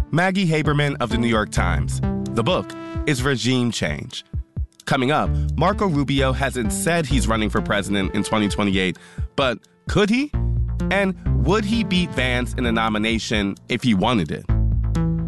Maggie Haberman of the New York Times. The book is Regime Change. Coming up, Marco Rubio hasn't said he's running for president in 2028, but could he? And would he beat Vance in a nomination if he wanted it?